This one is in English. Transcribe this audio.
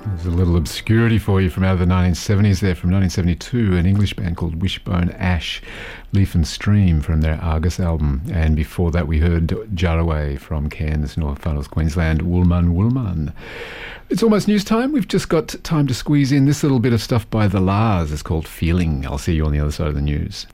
There's a little obscurity for you from out of the 1970s there, from 1972, an English band called Wishbone Ash, Leaf and Stream from their Argus album. And before that we heard Jaraway from Cairns, North Wales, Queensland, Woolman Woolman. It's almost news time. We've just got time to squeeze in this little bit of stuff by The Lars. It's called Feeling. I'll see you on the other side of the news.